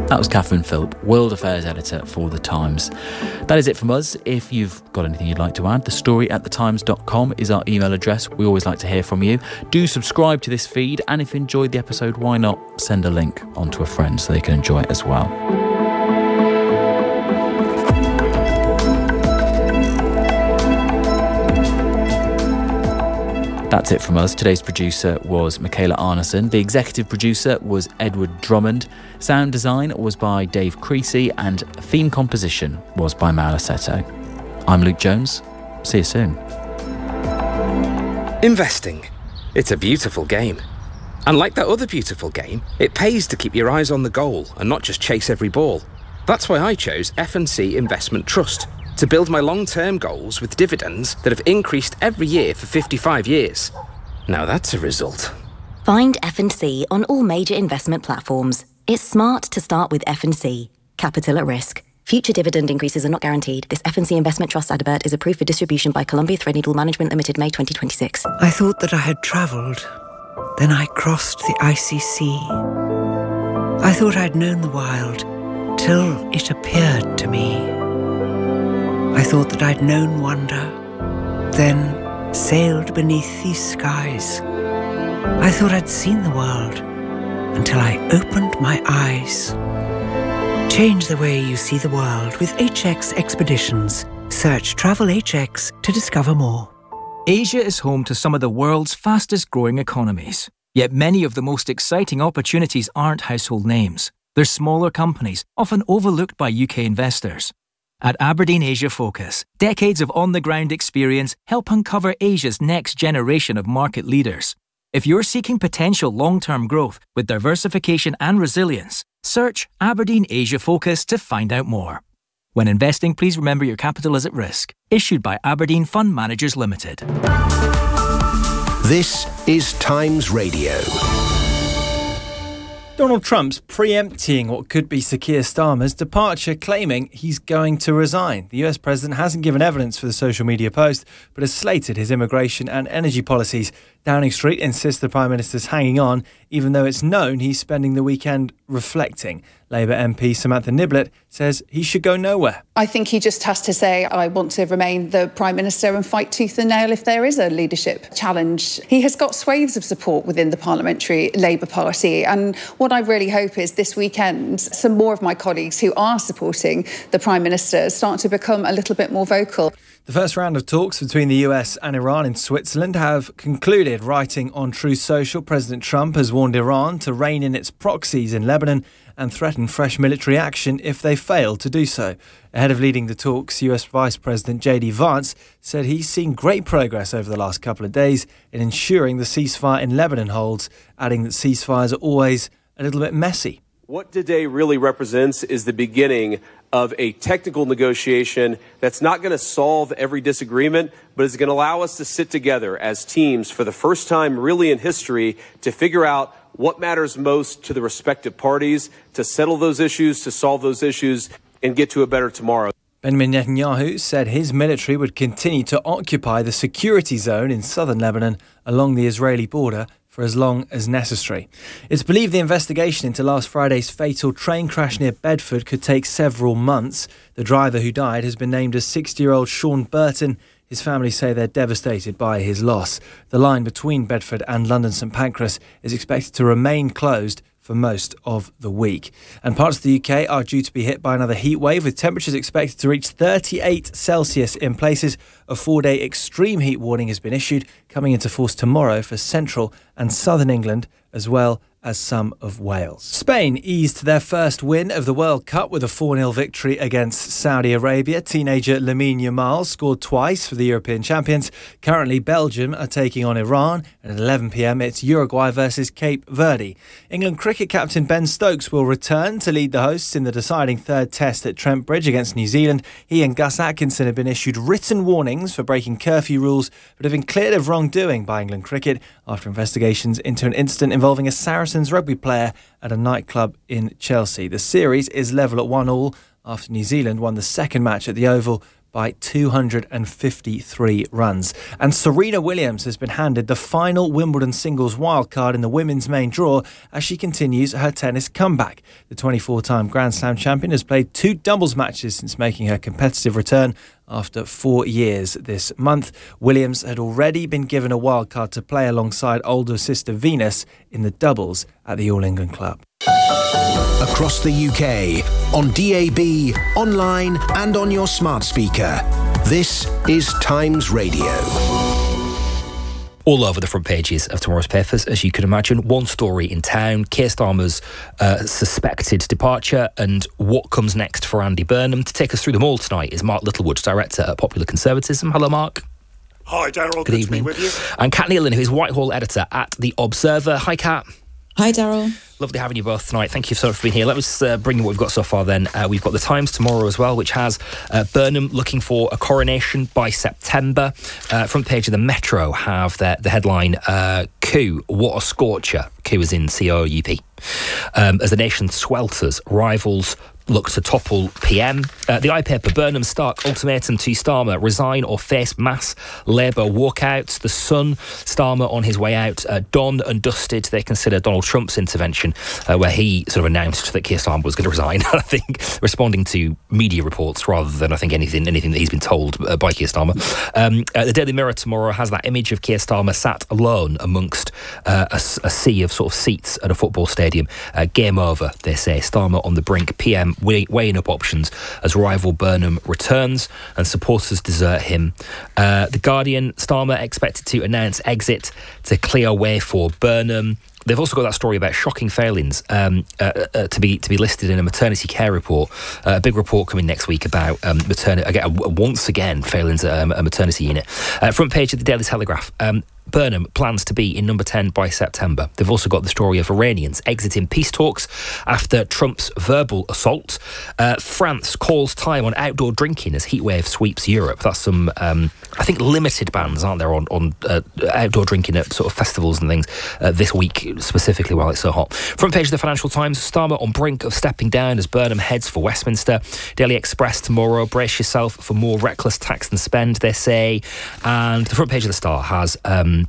That was Catherine Philp, World Affairs Editor for The Times. That is it from us. If you've got anything you'd like to add, thestory@thetimes.com is our email address. We always like to hear from you. Do subscribe to this feed, and if you enjoyed the episode, why not send a link on to a friend so they can enjoy it as well. That's it from us. Today's producer was Michaela Arneson. The executive producer was Edward Drummond. Sound design was by Dave Creasy, and theme composition was by Mauro Setto. I'm Luke Jones. See you soon. Investing. It's a beautiful game. And like that other beautiful game, it pays to keep your eyes on the goal and not just chase every ball. That's why I chose F&C Investment Trust, to build my long-term goals with dividends that have increased every year for 55 years. Now that's a result. Find F&C on all major investment platforms. It's smart to start with F&C. Capital at risk. Future dividend increases are not guaranteed. This F&C Investment Trust advert is approved for distribution by Columbia Threadneedle Management Limited, May 2026. I thought that I had travelled. Then I crossed the icy sea. I thought I'd known the wild, till it appeared to me. I thought that I'd known wonder, then sailed beneath these skies. I thought I'd seen the world, until I opened my eyes. Change the way you see the world with HX Expeditions. Search Travel HX to discover more. Asia is home to some of the world's fastest growing economies. Yet many of the most exciting opportunities aren't household names. They're smaller companies, often overlooked by UK investors. At Aberdeen Asia Focus, decades of on-the-ground experience help uncover Asia's next generation of market leaders. If you're seeking potential long-term growth with diversification and resilience, search Aberdeen Asia Focus to find out more. When investing, please remember your capital is at risk. Issued by Aberdeen Fund Managers Limited. This is Times Radio. Donald Trump's preempting what could be Sir Keir Starmer's departure, claiming he's going to resign. The US president hasn't given evidence for the social media post, but has slated his immigration and energy policies. Downing Street insists the Prime Minister's hanging on, even though it's known he's spending the weekend reflecting. Labour MP Samantha Niblett says he should go nowhere. I think he just has to say, I want to remain the Prime Minister and fight tooth and nail if there is a leadership challenge. He has got swathes of support within the Parliamentary Labour Party, and what I really hope is this weekend some more of my colleagues who are supporting the Prime Minister start to become a little bit more vocal. The first round of talks between the US and Iran in Switzerland have concluded. Writing on Truth Social, President Trump has warned Iran to rein in its proxies in Lebanon and threaten fresh military action if they fail to do so. Ahead of leading the talks, US Vice President J.D. Vance said he's seen great progress over the last couple of days in ensuring the ceasefire in Lebanon holds, adding that ceasefires are always a little bit messy. What today really represents is the beginning of a technical negotiation that's not going to solve every disagreement, but is going to allow us to sit together as teams for the first time really in history to figure out what matters most to the respective parties, to settle those issues, to solve those issues, and get to a better tomorrow. Benjamin Netanyahu said his military would continue to occupy the security zone in southern Lebanon along the Israeli border for as long as necessary. It's believed the investigation into last Friday's fatal train crash near Bedford could take several months. The driver who died has been named as 60-year-old Sean Burton. His family say they're devastated by his loss. The line between Bedford and London St Pancras is expected to remain closed for most of the week. And parts of the UK are due to be hit by another heat wave, with temperatures expected to reach 38 Celsius in places. A 4-day extreme heat warning has been issued, coming into force tomorrow for central and southern England, as well as some of Wales. Spain eased their first win of the World Cup with a 4-0 victory against Saudi Arabia. Teenager Lamine Yamal scored twice for the European champions. Currently, Belgium are taking on Iran, and at 11 p.m. it's Uruguay versus Cape Verde. England cricket captain Ben Stokes will return to lead the hosts in the deciding third test at Trent Bridge against New Zealand. He and Gus Atkinson have been issued written warnings for breaking curfew rules, but have been cleared of wrongdoing by England cricket after investigations into an incident involving a Saracens rugby player at a nightclub in Chelsea. The series is level at 1-1 after New Zealand won the second match at the Oval by by 253 runs. And Serena Williams has been handed the final Wimbledon singles wildcard in the women's main draw as she continues her tennis comeback. The 24-time Grand Slam champion has played 2 doubles matches since making her competitive return after 4 years this month. Williams had already been given a wildcard to play alongside older sister Venus in the doubles at the All England Club. Across the UK, on DAB, online and on your smart speaker. This is Times Radio. All over the front pages of tomorrow's papers, as you can imagine. One story in town, Keir Starmer's suspected departure and what comes next for Andy Burnham. To take us through them all tonight is Mark Littlewood, Director at Popular Conservatism. Hello, Mark. Hi, Daryl. Good evening. To be with you. And Kat Nealon, who is Whitehall Editor at The Observer. Hi, Kat. Hi, Daryl. Lovely having you both tonight. Thank you so much for being here. Let us bring you what we've got so far then. We've got The Times tomorrow as well, which has Burnham looking for a coronation by September. Front page of the Metro have the headline, coup, what a scorcher. Coup is in C-O-U-P. As the nation swelters, rivals look to topple PM. The iPaper, Burnham stark ultimatum to Starmer, resign or face mass Labour walkouts. The Sun, Starmer on his way out, done and dusted. They consider Donald Trump's intervention, where he sort of announced that Keir Starmer was going to resign. I think responding to media reports rather than I think anything that he's been told by Keir Starmer. The Daily Mirror tomorrow has that image of Keir Starmer sat alone amongst a sea of sort of seats at a football stadium. Game over, they say. Starmer on the brink. PM weighing up options as rival Burnham returns and supporters desert him. The Guardian, Starmer expected to announce exit to clear way for Burnham. They've also got that story about shocking failings to be listed in a maternity care report. A big report coming next week about once again failings at a maternity unit. Front page of the Daily Telegraph. Burnham plans to be in number 10 by September. They've also got the story of Iranians exiting peace talks after Trump's verbal assault. France calls time on outdoor drinking as heatwave sweeps Europe. That's some, I think, limited bans, aren't there, on outdoor drinking at sort of festivals and things this week, specifically while it's so hot. Front page of the Financial Times, Starmer on brink of stepping down as Burnham heads for Westminster. Daily Express tomorrow, brace yourself for more reckless tax and spend, they say. And the front page of the Star has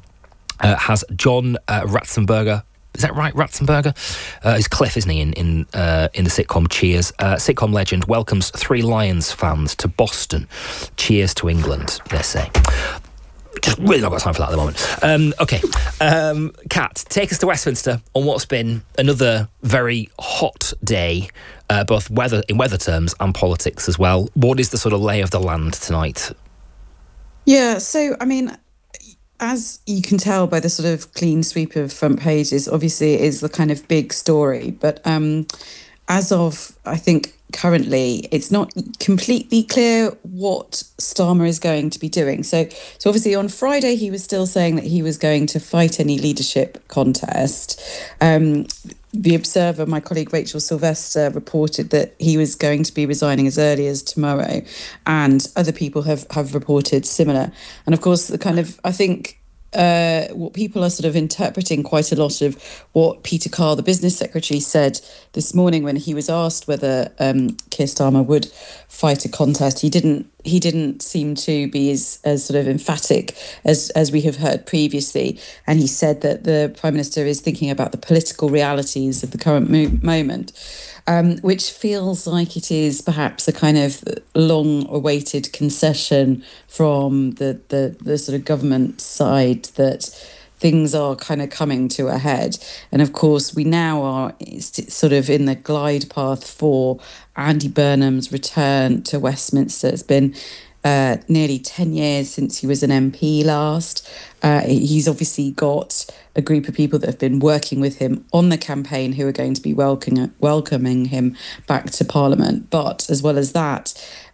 John Ratzenberger. Is that right, Ratzenberger? He's Cliff, isn't he, in the sitcom Cheers? Sitcom legend welcomes 3 Lions fans to Boston. Cheers to England, they say. Just really not got time for that at the moment. Okay. Kat, take us to Westminster on what's been another very hot day, both in weather terms and politics as well. What is the sort of lay of the land tonight? Yeah, so, I mean, as you can tell by the sort of clean sweep of front pages, obviously it is the kind of big story. But as of, I think, currently, it's not completely clear what Starmer is going to be doing. So obviously on Friday, he was still saying that he was going to fight any leadership contest. The Observer, my colleague Rachel Sylvester, reported that he was going to be resigning as early as tomorrow, and other people have reported similar. And of course, the kind of, I think, what people are sort of interpreting quite a lot of what Peter Carr, the business secretary, said this morning when he was asked whether Keir Starmer would fight a contest. He didn't seem to be as sort of emphatic as we have heard previously, and he said that the Prime Minister is thinking about the political realities of the current moment, which feels like it is perhaps a kind of long-awaited concession from the sort of government side that things are kind of coming to a head. And of course, we now are sort of in the glide path for Andy Burnham's return to Westminster. It's been nearly 10 years since he was an MP last. He's obviously got a group of people that have been working with him on the campaign who are going to be welcoming him back to Parliament. But as well as that,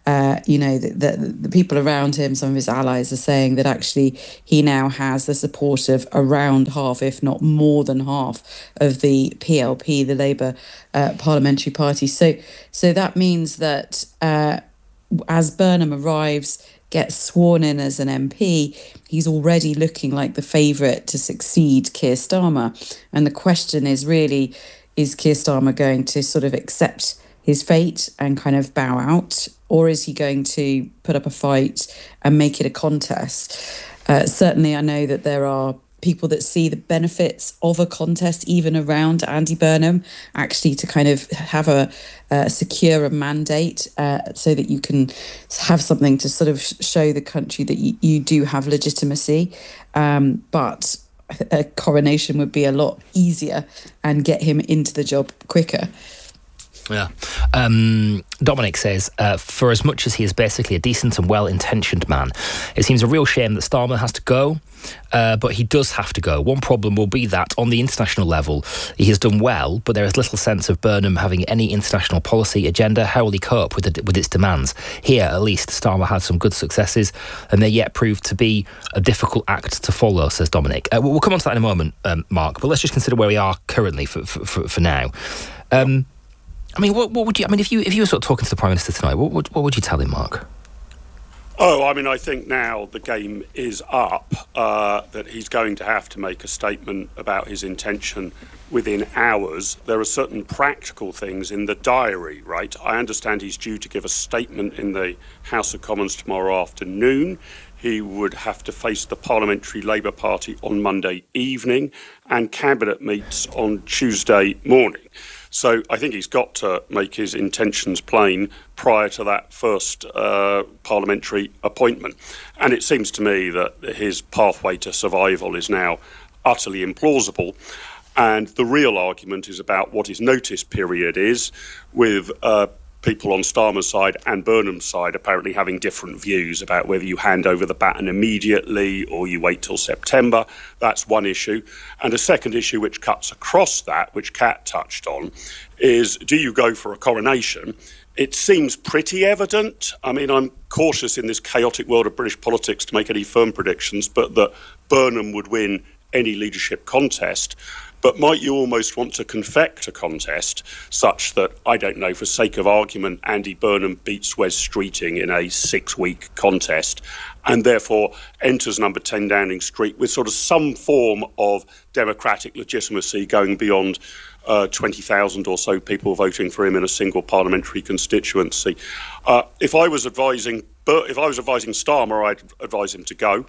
the people around him, some of his allies, are saying that actually he now has the support of around half, if not more than half, of the PLP, the Labour Parliamentary Party. So that means that as Burnham arrives, gets sworn in as an MP, he's already looking like the favourite to succeed Keir Starmer. And the question is really, is Keir Starmer going to sort of accept his fate and kind of bow out, or is he going to put up a fight and make it a contest? Certainly, I know that there are people that see the benefits of a contest, even around Andy Burnham, actually to kind of have a secure mandate so that you can have something to sort of show the country that you do have legitimacy. But a coronation would be a lot easier and get him into the job quicker. Yeah. Dominic says, for as much as he is basically a decent and well-intentioned man, it seems a real shame that Starmer has to go, but he does have to go. One problem will be that on the international level, he has done well, but there is little sense of Burnham having any international policy agenda. How will he cope with its demands? Here, at least, Starmer had some good successes, and they yet proved to be a difficult act to follow, says Dominic. We'll come on to that in a moment, Mark, but let's just consider where we are currently for now. I mean, what would you? I mean, if you were sort of talking to the Prime Minister tonight, what would you tell him, Mark? Oh, I mean, I think now the game is up, that he's going to have to make a statement about his intention within hours. There are certain practical things in the diary, right? I understand he's due to give a statement in the House of Commons tomorrow afternoon. He would have to face the Parliamentary Labour Party on Monday evening, and Cabinet meets on Tuesday morning. So I think he's got to make his intentions plain prior to that first parliamentary appointment. And it seems to me that his pathway to survival is now utterly implausible. And the real argument is about what his notice period is, with people on Starmer's side and Burnham's side apparently having different views about whether you hand over the baton immediately or you wait till September. That's one issue. And a second issue which cuts across that, which Kat touched on, is do you go for a coronation? It seems pretty evident. I mean, I'm cautious in this chaotic world of British politics to make any firm predictions, but that Burnham would win any leadership contest. But might you almost want to confect a contest such that, I don't know, for sake of argument, Andy Burnham beats Wes Streeting in a 6-week contest and therefore enters number 10 Downing Street with sort of some form of democratic legitimacy going beyond 20,000 or so people voting for him in a single parliamentary constituency. If I was advising Starmer, I'd advise him to go.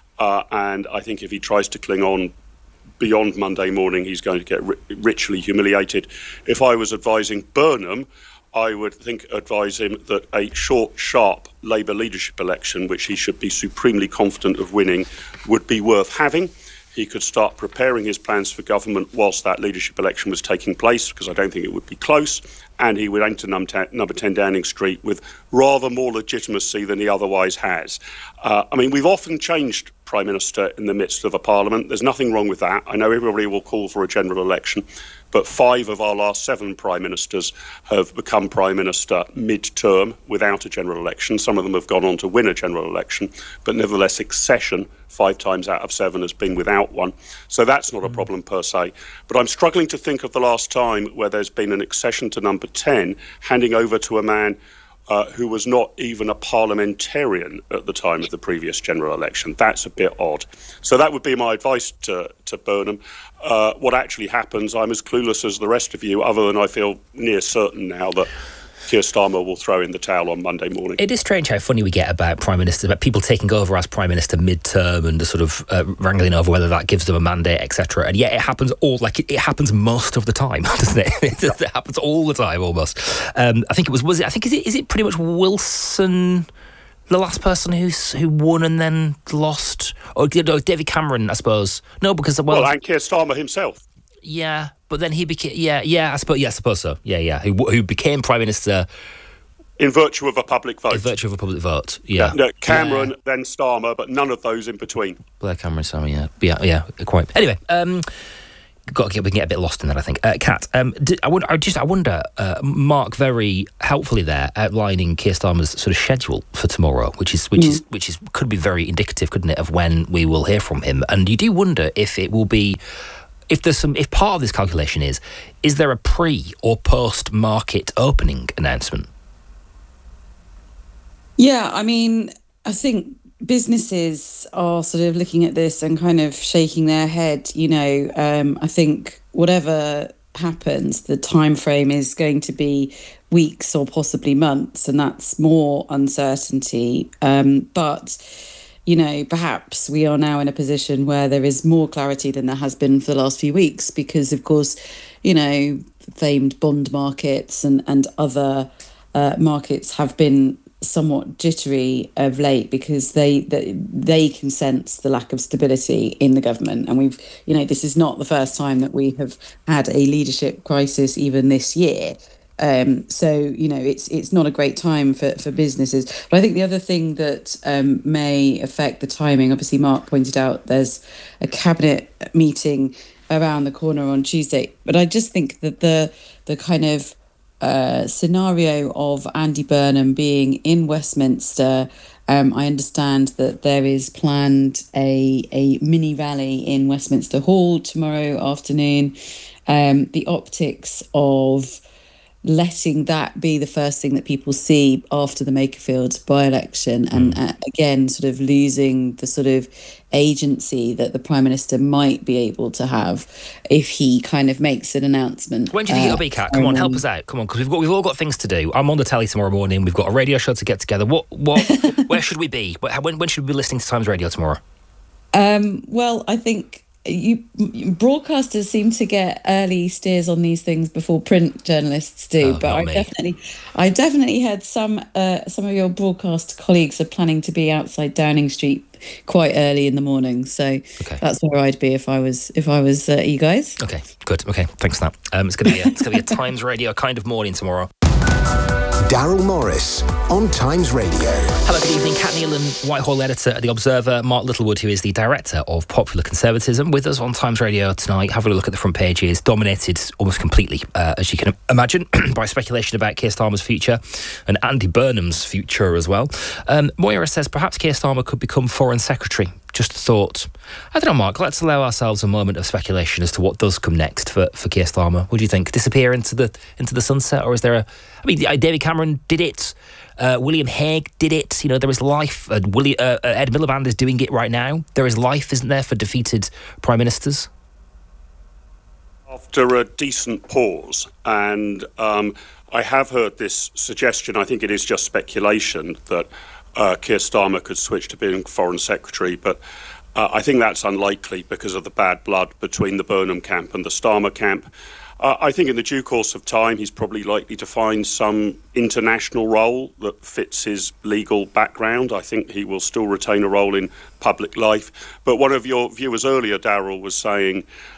And I think if he tries to cling on beyond Monday morning, he's going to get ritually humiliated. If I was advising Burnham, I would advise him that a short, sharp Labour leadership election, which he should be supremely confident of winning, would be worth having. He could start preparing his plans for government whilst that leadership election was taking place, because I don't think it would be close, and he would enter number 10 Downing Street with rather more legitimacy than he otherwise has. I mean, we've often changed Prime Minister in the midst of a parliament. There's nothing wrong with that. I know everybody will call for a general election, but 5 of our last 7 Prime Ministers have become Prime Minister mid-term without a general election. Some of them have gone on to win a general election, but nevertheless succession 5 times out of 7 has been without one. So that's not a problem per se. But I'm struggling to think of the last time where there's been an accession to number 10 handing over to a man who was not even a parliamentarian at the time of the previous general election. That's a bit odd. So that would be my advice to Burnham. What actually happens, I'm as clueless as the rest of you, other than I feel near certain now that Keir Starmer will throw in the towel on Monday morning. It is strange how funny we get about Prime Minister, about people taking over as Prime Minister mid-term and the sort of wrangling over whether that gives them a mandate, etc. And yet it happens it happens most of the time, doesn't it? It happens all the time, almost. I think is it pretty much Wilson, the last person who won and then lost? Or David Cameron, I suppose. No, because and Keir Starmer himself. Yeah, but then he became... I suppose so. Yeah. Who became Prime Minister... in virtue of a public vote. In virtue of a public vote, yeah. No, Cameron, then Starmer, but none of those in between. Blair, Cameron, Starmer, yeah, quite. Anyway, we can get a bit lost in that, I think. Kat, I wonder, Mark very helpfully there outlining Keir Starmer's sort of schedule for tomorrow, which could be very indicative, couldn't it, of when we will hear from him. And you do wonder if it will be... If part of this calculation is there a pre or post market opening announcement? Yeah, I mean, I think businesses are sort of looking at this and kind of shaking their head. I think whatever happens, the time frame is going to be weeks or possibly months, and that's more uncertainty. But perhaps we are now in a position where there is more clarity than there has been for the last few weeks, because, of course, famed bond markets and other markets have been somewhat jittery of late, because they can sense the lack of stability in the government. And this is not the first time that we have had a leadership crisis even this year. So it's not a great time for businesses. But I think the other thing that may affect the timing, obviously Mark pointed out there's a cabinet meeting around the corner on Tuesday, but I just think that the kind of scenario of Andy Burnham being in Westminster, I understand that there is planned a mini rally in Westminster Hall tomorrow afternoon. The optics of letting that be the first thing that people see after the Makerfield by-election, and again sort of losing the sort of agency that the Prime Minister might be able to have if he kind of makes an announcement. When do you think it'll be, Kat? Come on, help us out. Come on, because we've all got things to do. I'm on the telly tomorrow morning. We've got a radio show to get together. What where should we be? When should we be listening to Times Radio tomorrow? Well, I think broadcasters seem to get early steers on these things before print journalists do. But I definitely heard some of your broadcast colleagues are planning to be outside Downing Street quite early in the morning. So that's where I'd be if I was you guys. Okay, good. Okay, thanks for that. It's gonna be a Times Radio kind of morning tomorrow. Daryl Morris on Times Radio. Hello, good evening. Kat Neelan, Whitehall editor at The Observer. Mark Littlewood, who is the director of Popular Conservatism, with us on Times Radio tonight. Having a look at the front pages, dominated almost completely, as you can imagine, by speculation about Keir Starmer's future and Andy Burnham's future as well. Moira says perhaps Keir Starmer could become Foreign Secretary. Just a thought. I don't know, Mark, let's allow ourselves a moment of speculation as to what does come next for Keir Starmer. What do you think? Disappear into the sunset? Or is there David Cameron did it. William Hague did it. There is life. Ed Miliband is doing it right now. There is life, isn't there, for defeated prime ministers? After a decent pause, and I have heard this suggestion, I think it is just speculation, that Keir Starmer could switch to being Foreign Secretary, but I think that's unlikely because of the bad blood between the Burnham camp and the Starmer camp. I think in the due course of time, he's probably likely to find some international role that fits his legal background. I think he will still retain a role in public life. But one of your viewers earlier, Daryl, was saying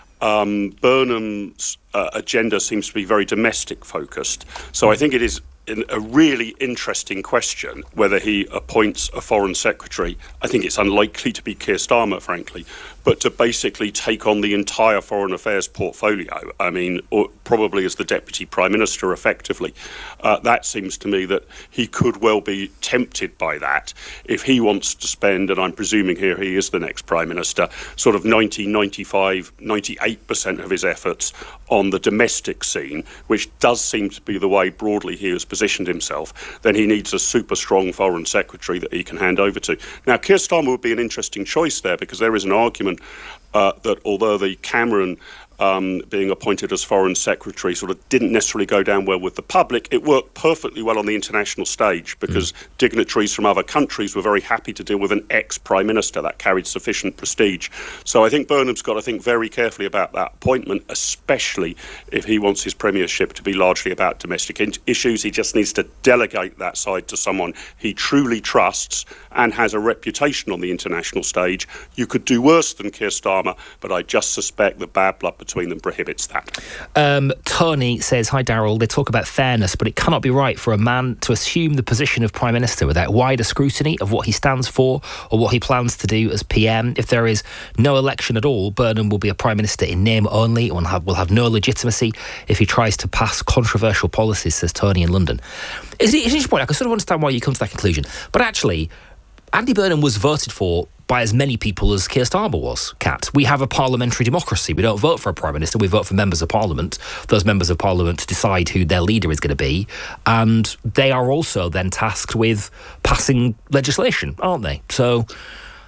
Burnham's agenda seems to be very domestic focused. So I think it is a really interesting question whether he appoints a foreign secretary. I think it's unlikely to be Keir Starmer, frankly, but to basically take on the entire foreign affairs portfolio. I mean, or probably as the deputy prime minister, effectively. That seems to me that he could well be tempted by that if he wants to spend, and I'm presuming here he is the next prime minister, sort of 90, 95, 98% of his efforts on the domestic scene, which does seem to be the way broadly he has positioned himself. Then he needs a super strong foreign secretary that he can hand over to. Now, Keir Starmer would be an interesting choice there, because there is an argument that although the Cameron being appointed as Foreign Secretary sort of didn't necessarily go down well with the public, it worked perfectly well on the international stage because dignitaries from other countries were very happy to deal with an ex-Prime Minister. That carried sufficient prestige. So I think Burnham's got to think very carefully about that appointment, especially if he wants his premiership to be largely about domestic issues. He just needs to delegate that side to someone he truly trusts and has a reputation on the international stage. You could do worse than Keir Starmer, but I just suspect the bad blood between them prohibits that. Tony says, hi Daryl, they talk about fairness, but it cannot be right for a man to assume the position of Prime Minister without wider scrutiny of what he stands for or what he plans to do as PM. If there is no election at all, Burnham will be a Prime Minister in name only and will have no legitimacy if he tries to pass controversial policies, says Tony in London. It's an interesting point. I can sort of understand why you come to that conclusion. But actually, Andy Burnham was voted for by as many people as Keir Starmer was, Kat. We have a parliamentary democracy. We don't vote for a Prime Minister, we vote for members of Parliament. Those members of Parliament decide who their leader is going to be, and they are also then tasked with passing legislation, aren't they? So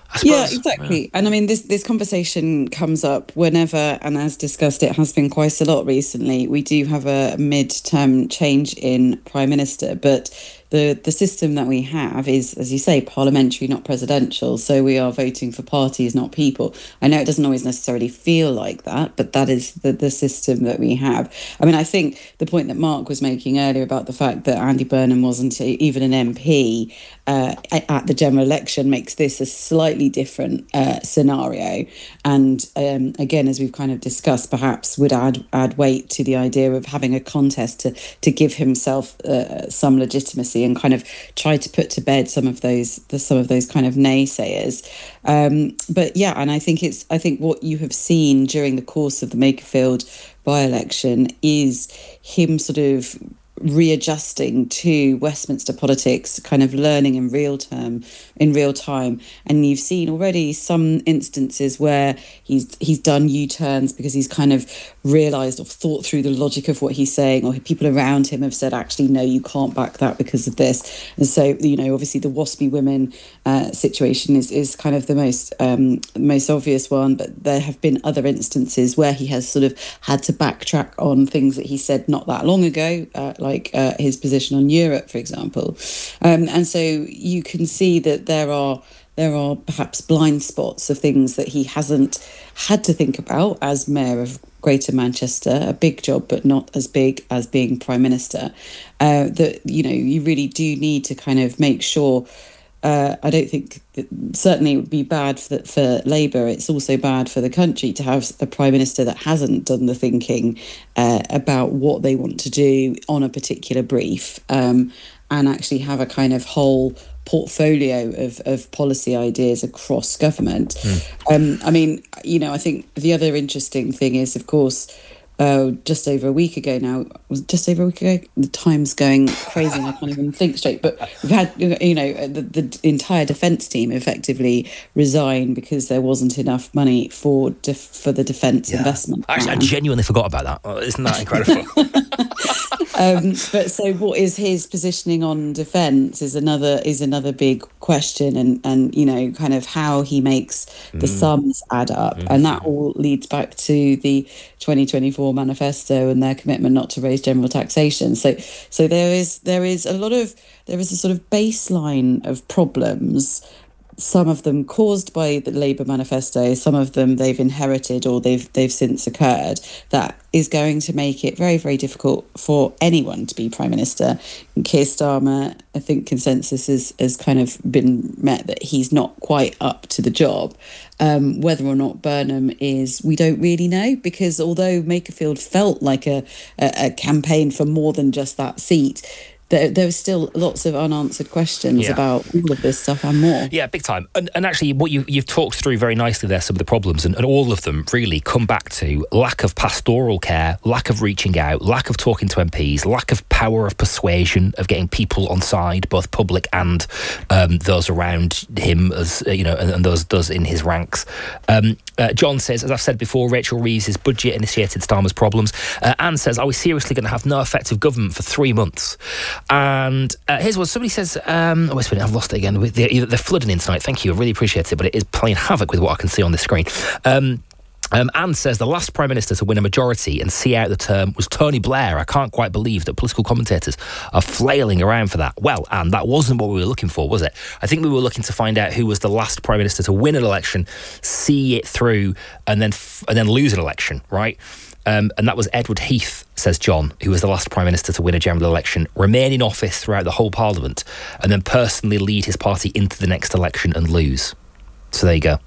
I suppose. Yeah, exactly. Yeah. And I mean, this conversation comes up whenever, and as discussed, it has been quite a lot recently. We do have a mid-term change in Prime Minister, but the system that we have is, as you say, parliamentary, not presidential. So we are voting for parties, not people. I know it doesn't always necessarily feel like that, but that is the system that we have. I mean, I think the point that Mark was making earlier about the fact that Andy Burnham wasn't even an MP at the general election makes this a slightly different scenario. And again, as we've kind of discussed, perhaps would add weight to the idea of having a contest to give himself some legitimacy and kind of try to put to bed some of those kind of naysayers. But yeah, and I think what you have seen during the course of the Makerfield by-election is him sort of readjusting to Westminster politics, kind of learning in real time. And you've seen already some instances where he's done U-turns because he's kind of realised or thought through the logic of what he's saying, or people around him have said, actually, no, you can't back that because of this. And so, obviously the WASPy women situation is kind of the most obvious one, but there have been other instances where he has sort of had to backtrack on things that he said not that long ago, like his position on Europe, for example. And so you can see that there are perhaps blind spots of things that he hasn't had to think about as Mayor of Greater Manchester, a big job, but not as big as being Prime Minister. That, you really do need to kind of make sure. I don't think that certainly it would be bad for Labour. It's also bad for the country to have a Prime Minister that hasn't done the thinking about what they want to do on a particular brief, and actually have a kind of whole portfolio of policy ideas across government. I mean, I think the other interesting thing is, of course, just over a week ago, the time's going crazy and I can't even think straight, but we've had the entire defence team effectively resign because there wasn't enough money for the defence investment plan. Actually, I genuinely forgot about that. Oh, isn't that incredible? But so what is his positioning on defence is another big question, and kind of how he makes the sums add up, and that all leads back to the 2024 manifesto and their commitment not to raise general taxation. So there is a sort of baseline of problems. Some of them caused by the Labour manifesto, some of them they've inherited or they've since occurred, that is going to make it very, very difficult for anyone to be Prime Minister. And Keir Starmer, I think consensus has kind of been met that he's not quite up to the job. Whether or not Burnham is, we don't really know, because although Makerfield felt like a campaign for more than just that seat, there are still lots of unanswered questions about all of this stuff and more. Yeah, big time. And actually, what you've talked through very nicely there, some of the problems, and all of them really come back to lack of pastoral care, lack of reaching out, lack of talking to MPs, lack of power of persuasion, of getting people on side, both public and those around him, as and those in his ranks. John says, as I've said before, Rachel Reeves' budget initiated Starmer's problems. Anne says, are we seriously going to have no effective government for 3 months? And here's what somebody says. Wait a minute, I've lost it again. They're flooding in tonight. Thank you, I really appreciate it, but it is playing havoc with what I can see on the screen. Anne says the last Prime Minister to win a majority and see out the term was Tony Blair. I can't quite believe that political commentators are flailing around for that. Well, Anne, that wasn't what we were looking for, was it? I think we were looking to find out who was the last Prime Minister to win an election, see it through, and then lose an election, right? And that was Edward Heath, says John, who was the last Prime Minister to win a general election, remain in office throughout the whole Parliament, and then personally lead his party into the next election and lose. So there you go.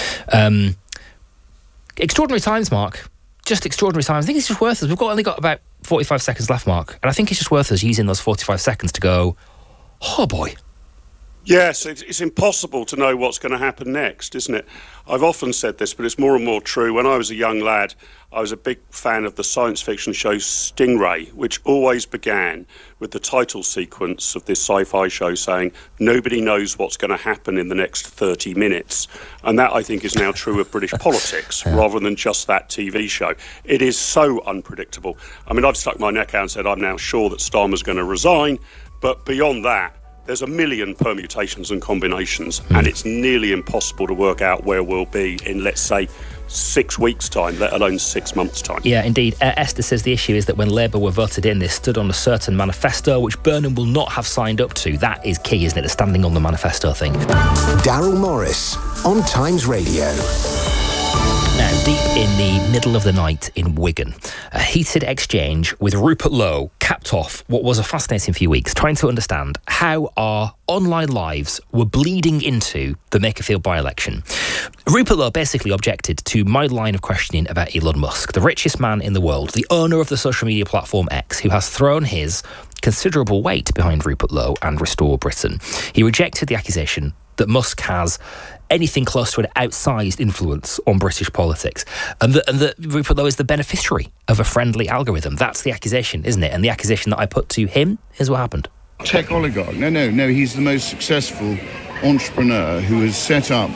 Extraordinary times, Mark. Just extraordinary times. I think it's just worth us. We've only got about 45 seconds left, Mark. And I think it's just worth us using those 45 seconds to go, oh boy. Yes, it's impossible to know what's going to happen next, isn't it? I've often said this, but it's more and more true. When I was a young lad, I was a big fan of the science fiction show Stingray, which always began with the title sequence of this sci-fi show saying, nobody knows what's going to happen in the next 30 minutes. And that, I think, is now true of British politics, rather than just that TV show. It is so unpredictable. I mean, I've stuck my neck out and said I'm now sure that Starmer's going to resign, but beyond that, there's a million permutations and combinations, and it's nearly impossible to work out where we'll be in, let's say, 6 weeks' time, let alone 6 months' time. Yeah, indeed. Esther says the issue is that when Labour were voted in, they stood on a certain manifesto, which Burnham will not have signed up to. That is key, isn't it? The standing on the manifesto thing. Daryl Morris on Times Radio. Now, deep in the middle of the night in Wigan, a heated exchange with Rupert Lowe capped off what was a fascinating few weeks, trying to understand how our online lives were bleeding into the Makerfield by-election. Rupert Lowe basically objected to my line of questioning about Elon Musk, the richest man in the world, the owner of the social media platform X, who has thrown his considerable weight behind Rupert Lowe and Restore Britain. He rejected the accusation that Musk has anything close to an outsized influence on British politics, and that Rupert Lowe is the beneficiary of a friendly algorithm. That's the accusation, isn't it? And the accusation that I put to him, here's what happened. Tech oligarch. No, he's the most successful entrepreneur who has set up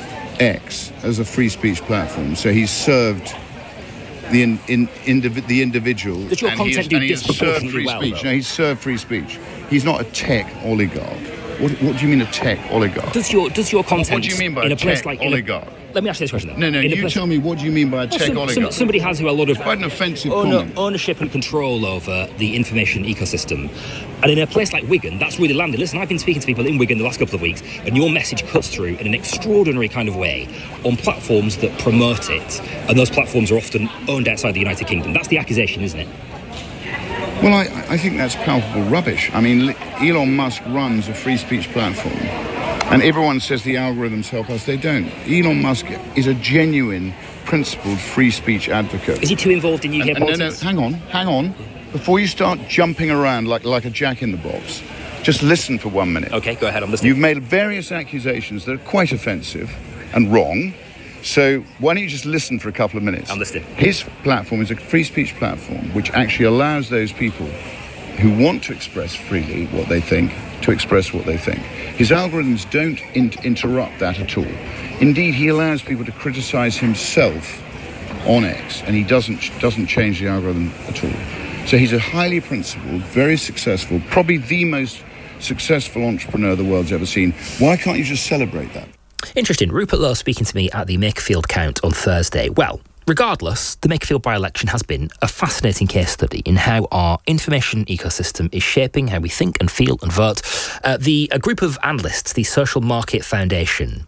X as a free speech platform. So he's served the individual. Does your content do disproportionately well? No, he's served free speech. He's not a tech oligarch. What do you mean a tech oligarch? Does your content... What do you mean by in a place tech like oligarch? Let me ask you this question then. No, you tell me, what do you mean by a tech oligarch? Somebody has a lot of... Quite an offensive comment. Ownership and control over the information ecosystem. And in a place like Wigan, that's really landed. Listen, I've been speaking to people in Wigan the last couple of weeks, and your message cuts through in an extraordinary kind of way on platforms that promote it. And those platforms are often owned outside the United Kingdom. That's the accusation, isn't it? Well, I think that's palpable rubbish. I mean, Elon Musk runs a free speech platform, and everyone says the algorithms help us. They don't. Elon Musk is a genuine, principled free speech advocate. Is he too involved in UK politics? No, hang on. Before you start jumping around like a jack in the box, just listen for 1 minute. OK, go ahead, I'm listening. You've made various accusations that are quite offensive and wrong. So why don't you just listen for a couple of minutes? I'm listening. His platform is a free speech platform which actually allows those people who want to express freely what they think to express what they think. His algorithms don't interrupt that at all. Indeed, he allows people to criticize himself on X, and he doesn't change the algorithm at all. So he's a highly principled, very successful, probably the most successful entrepreneur the world's ever seen. Why can't you just celebrate that? Interesting. Rupert Lowe speaking to me at the Makerfield count on Thursday. Well, regardless, the Makerfield by-election has been a fascinating case study in how our information ecosystem is shaping how we think and feel and vote. A group of analysts, the Social Market Foundation,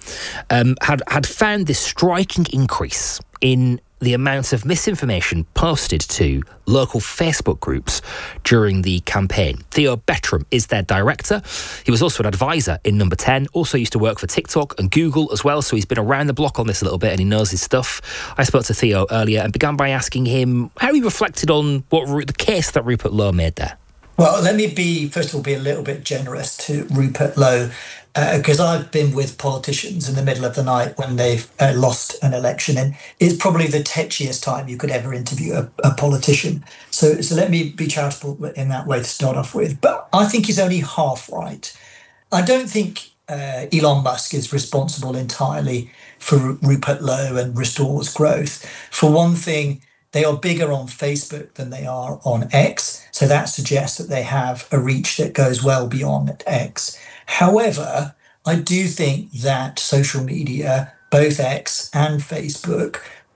had found this striking increase in the amount of misinformation posted to local Facebook groups during the campaign. Theo Bettram is their director. He was also an advisor in Number 10, also used to work for TikTok and Google as well, so he's been around the block on this a little bit and he knows his stuff. I spoke to Theo earlier and began by asking him how he reflected on the case that Rupert Lowe made there. Well, let me first of all be a little bit generous to Rupert Lowe, because I've been with politicians in the middle of the night when they've lost an election, and it's probably the tetchiest time you could ever interview a politician. So let me be charitable in that way to start off with. But I think he's only half right. I don't think Elon Musk is responsible entirely for Rupert Lowe and Restore's growth. For one thing, they are bigger on Facebook than they are on X, so that suggests that they have a reach that goes well beyond X. However, I do think that social media, both X and Facebook,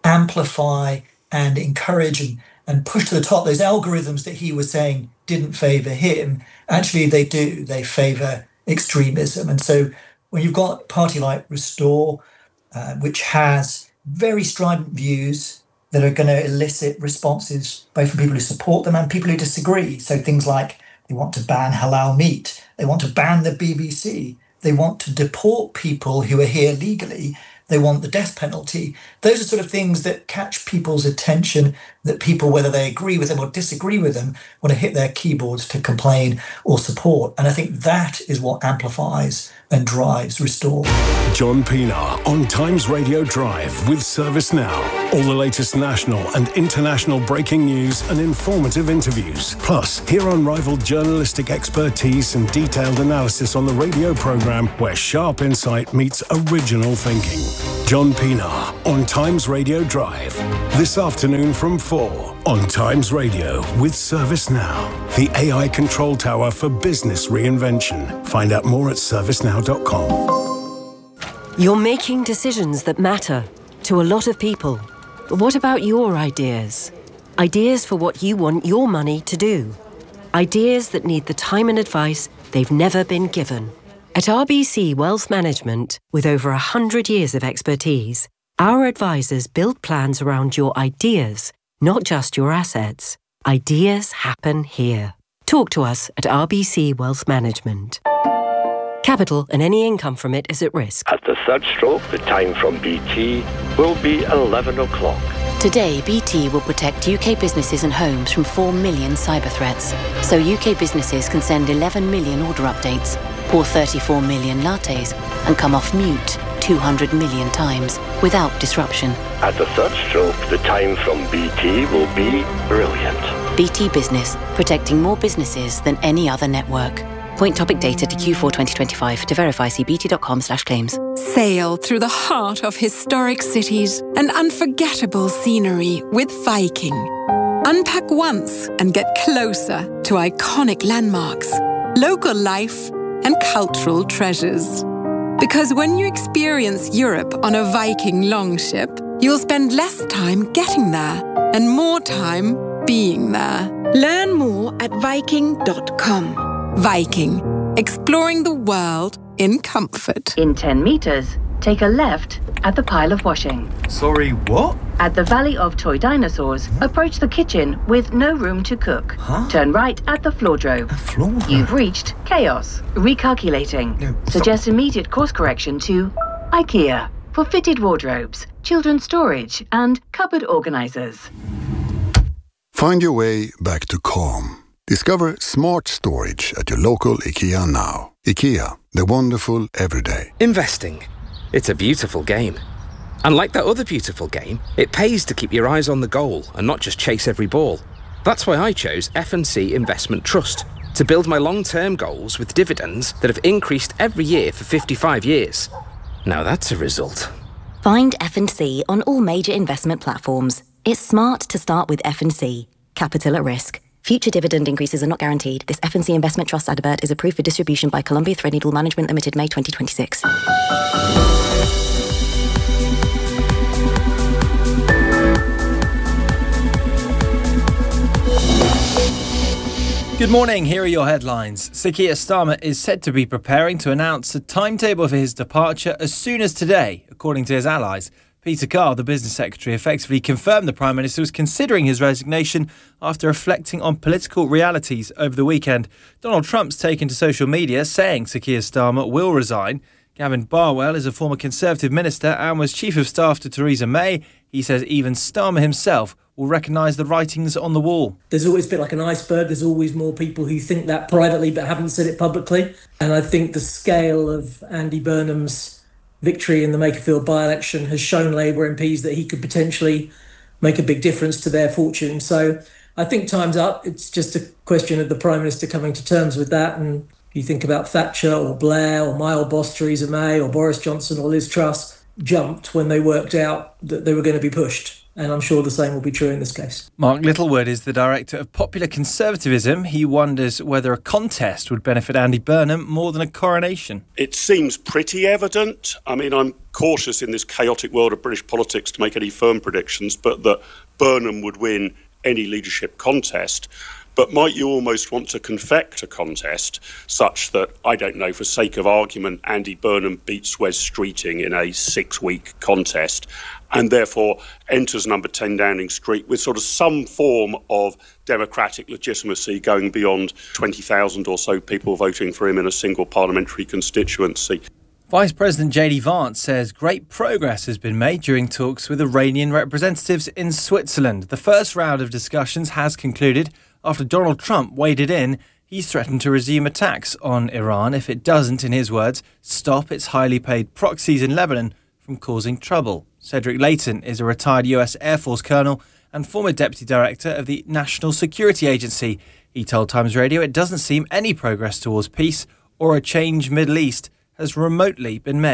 amplify and encourage and push to the top those algorithms that he was saying didn't favour him. Actually, they do. They favour extremism. And so when you've got a party like Restore, which has very strident views that are going to elicit responses both from people who support them and people who disagree. So things like they want to ban halal meat, they want to ban the BBC, they want to deport people who are here legally, they want the death penalty. Those are sort of things that catch people's attention, that people, whether they agree with them or disagree with them, want to hit their keyboards to complain or support. And I think that is what amplifies and drives Restore. John Pienaar on Times Radio Drive with ServiceNow. All the latest national and international breaking news and informative interviews. Plus, hear unrivaled journalistic expertise and detailed analysis on the radio programme where sharp insight meets original thinking. John Pienaar on Times Radio Drive. This afternoon from 4 on Times Radio with ServiceNow, the AI control tower for business reinvention. Find out more at servicenow.com. You're making decisions that matter to a lot of people. But what about your ideas? Ideas for what you want your money to do. Ideas that need the time and advice they've never been given. At RBC Wealth Management, with over 100 years of expertise, our advisors build plans around your ideas, not just your assets. Ideas happen here. Talk to us at RBC Wealth Management. Capital and any income from it is at risk. At the third stroke, the time from BT will be 11 o'clock. Today, BT will protect UK businesses and homes from 4 million cyber threats. So UK businesses can send 11 million order updates, pour 34 million lattes, and come off mute 200 million times without disruption. At the third stroke, the time from BT will be brilliant. BT Business, protecting more businesses than any other network. Point topic data to Q4 2025. To verify, see bt.com/claims. Sail through the heart of historic cities and unforgettable scenery with Viking. Unpack once and get closer to iconic landmarks, local life, and cultural treasures. Because when you experience Europe on a Viking longship, you'll spend less time getting there and more time being there. Learn more at Viking.com. Viking, exploring the world in comfort. In 10 meters, take a left at the pile of washing. Sorry, what? At the Valley of Toy Dinosaurs, approach the kitchen with no room to cook. Huh? Turn right at the floordrome. Floordrome? You've reached chaos. Recalculating. Suggest immediate course correction to IKEA for fitted wardrobes, children's storage, and cupboard organizers. Find your way back to calm. Discover smart storage at your local IKEA now. IKEA, the wonderful everyday. Investing. It's a beautiful game. And like that other beautiful game, it pays to keep your eyes on the goal and not just chase every ball. That's why I chose F&C Investment Trust, to build my long-term goals with dividends that have increased every year for 55 years. Now that's a result. Find F&C on all major investment platforms. It's smart to start with F&C. Capital at risk. Future dividend increases are not guaranteed. This F&C Investment Trust advert is approved for distribution by Columbia Threadneedle Management Limited, May 2026. Good morning, here are your headlines. Sir Keir Starmer is said to be preparing to announce a timetable for his departure as soon as today, according to his allies. Peter Carr, the business secretary, effectively confirmed the Prime Minister was considering his resignation after reflecting on political realities over the weekend. Donald Trump's taken to social media saying Sir Keir Starmer will resign. Gavin Barwell is a former Conservative minister and was Chief of Staff to Theresa May. He says even Starmer himself will recognise the writings on the wall. There's always a bit like an iceberg. There's always more people who think that privately but haven't said it publicly. And I think the scale of Andy Burnham's victory in the Makerfield by-election has shown Labour MPs that he could potentially make a big difference to their fortune. So I think time's up. It's just a question of the Prime Minister coming to terms with that. And if you think about Thatcher or Blair or my old boss Theresa May or Boris Johnson or Liz Truss jumped when they worked out that they were going to be pushed. And I'm sure the same will be true in this case. Mark Littlewood is the director of Popular Conservatism. He wonders whether a contest would benefit Andy Burnham more than a coronation. It seems pretty evident. I mean, I'm cautious in this chaotic world of British politics to make any firm predictions, but that Burnham would win any leadership contest. But might you almost want to confect a contest such that, I don't know, for sake of argument, Andy Burnham beats Wes Streeting in a 6-week contest and therefore enters number 10 Downing Street with sort of some form of democratic legitimacy going beyond 20,000 or so people voting for him in a single parliamentary constituency. Vice President JD Vance says great progress has been made during talks with Iranian representatives in Switzerland. The first round of discussions has concluded. After Donald Trump waded in, he's threatened to resume attacks on Iran if it doesn't, in his words, stop its highly paid proxies in Lebanon from causing trouble. Cedric Layton is a retired US Air Force colonel and former deputy director of the National Security Agency. He told Times Radio it doesn't seem any progress towards peace or a changed Middle East has remotely been made.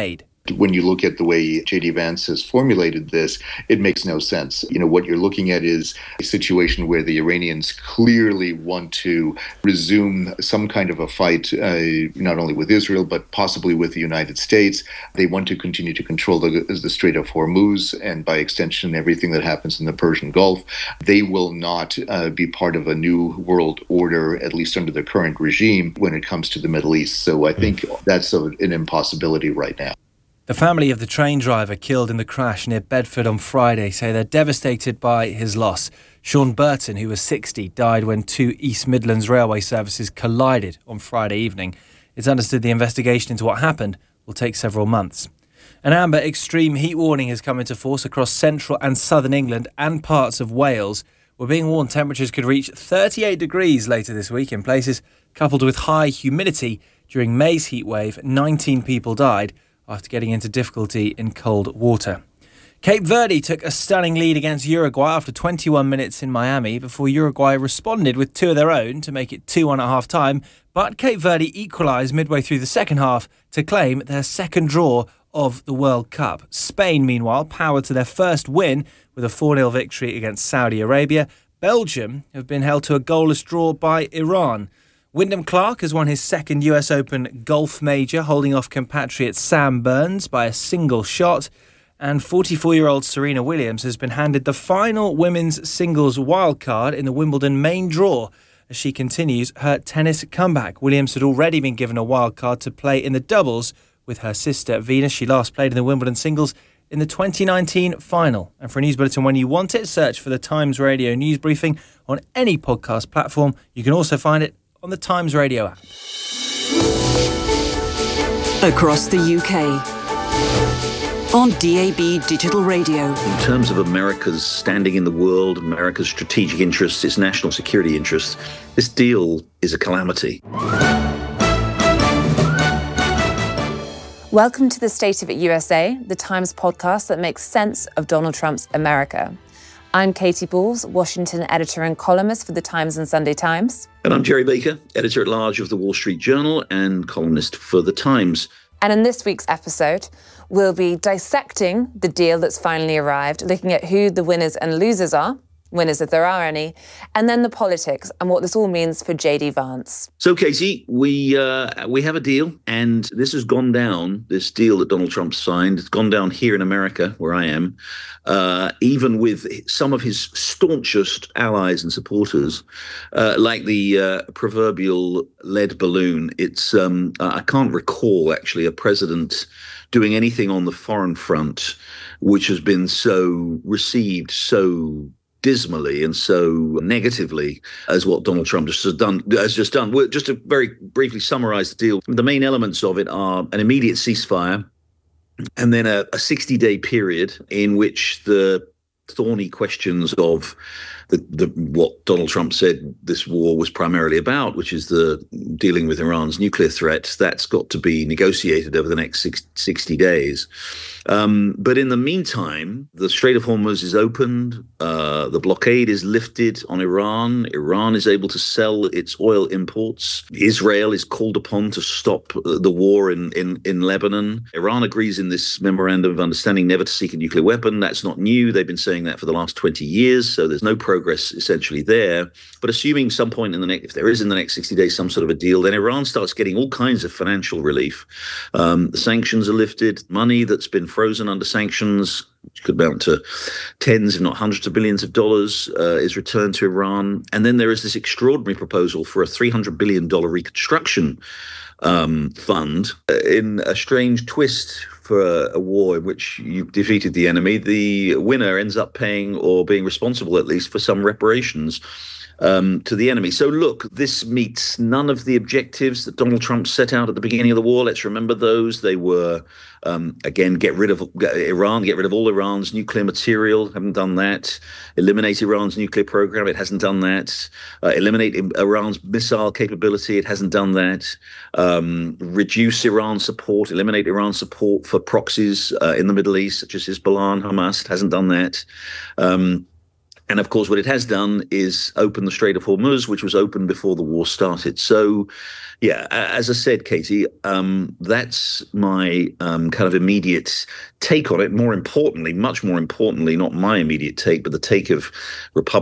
When you look at the way J.D. Vance has formulated this, it makes no sense. What you're looking at is a situation where the Iranians clearly want to resume some kind of a fight, not only with Israel, but possibly with the United States. They want to continue to control the Strait of Hormuz and, by extension, everything that happens in the Persian Gulf. They will not be part of a new world order, at least under the current regime, when it comes to the Middle East. So I think that's an impossibility right now. The family of the train driver killed in the crash near Bedford on Friday say they're devastated by his loss. Sean Burton, who was 60, died when two East Midlands railway services collided on Friday evening. It's understood the investigation into what happened will take several months. An amber extreme heat warning has come into force across central and southern England and parts of Wales. We're being warned temperatures could reach 38 degrees later this week in places, coupled with high humidity. During May's heat wave, 19 people died after getting into difficulty in cold water. Cape Verde took a stunning lead against Uruguay after 21 minutes in Miami before Uruguay responded with two of their own to make it 2-1 at half-time, but Cape Verde equalised midway through the second half to claim their second draw of the World Cup. Spain, meanwhile, powered to their first win with a 4-0 victory against Saudi Arabia. Belgium have been held to a goalless draw by Iran. Wyndham Clark has won his second US Open golf major, holding off compatriot Sam Burns by a single shot. And 44-year-old Serena Williams has been handed the final women's singles wildcard in the Wimbledon main draw as she continues her tennis comeback. Williams had already been given a wildcard to play in the doubles with her sister Venus. She last played in the Wimbledon singles in the 2019 final. And for a news bulletin when you want it, search for the Times Radio News Briefing on any podcast platform. You can also find it on the Times Radio app. Across the UK, on DAB Digital Radio. In terms of America's standing in the world, America's strategic interests, its national security interests, this deal is a calamity. Welcome to the State of It USA, the Times podcast that makes sense of Donald Trump's America. I'm Katie Balls, Washington editor and columnist for The Times and Sunday Times. And I'm Jerry Baker, editor-at-large of The Wall Street Journal and columnist for The Times. And in this week's episode, we'll be dissecting the deal that's finally arrived, looking at who the winners and losers are, winners if there are any, and then the politics and what this all means for J.D. Vance. So, Katie, we have a deal, and this has gone down, this deal that Donald Trump signed, it's gone down here in America, where I am, even with some of his staunchest allies and supporters, like the proverbial lead balloon. It's I can't recall, actually, a president doing anything on the foreign front which has been so received so dismally and so negatively as what Donald Trump has just done. Just to very briefly summarize the deal, the main elements of it are an immediate ceasefire and then a 60-day period in which the thorny questions of what Donald Trump said this war was primarily about, which is the dealing with Iran's nuclear threat, that's got to be negotiated over the next 60 days. But in the meantime, the Strait of Hormuz is opened, the blockade is lifted on Iran, Iran is able to sell its oil imports, Israel is called upon to stop the war in Lebanon. Iran agrees in this memorandum of understanding never to seek a nuclear weapon. That's not new. They've been saying that for the last 20 years, so there's no progress essentially there. But assuming some point if there is in the next 60 days some sort of a deal, then Iran starts getting all kinds of financial relief. The sanctions are lifted, money that's been frozen under sanctions, which could amount to tens, if not hundreds of billions of dollars, is returned to Iran. And then there is this extraordinary proposal for a $300 billion reconstruction fund. In a strange twist for a war in which you've defeated the enemy, the winner ends up paying, or being responsible at least, for some reparations to the enemy. So look, this meets none of the objectives that Donald Trump set out at the beginning of the war. Let's remember those. They were, again, get rid of Iran, get rid of all Iran's nuclear material. Haven't done that. Eliminate Iran's nuclear program. It hasn't done that. Eliminate Iran's missile capability. It hasn't done that. Reduce Iran's support. Eliminate Iran's support for proxies in the Middle East, such as Hezbollah and Hamas. It hasn't done that. And of course, what it has done is open the Strait of Hormuz, which was open before the war started. So, yeah, as I said, Katie, that's my kind of immediate take on it. More importantly, much more importantly, not my immediate take, but the take of Republicans